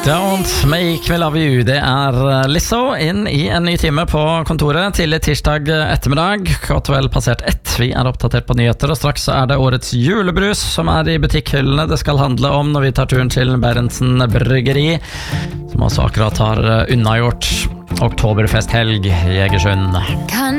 Don't make me love you. Det Lizzo inn I en ny time på kontoret Tidlig tirsdag ettermiddag. Godt vel passert 1. Vi oppdatert på nyheter, og straks det årets julebrus som I butikkhyllene det skal handle om når vi tar turen til Berentsen Bryggeri, som også akkurat har unnagjort Oktoberfesthelg I Egersund.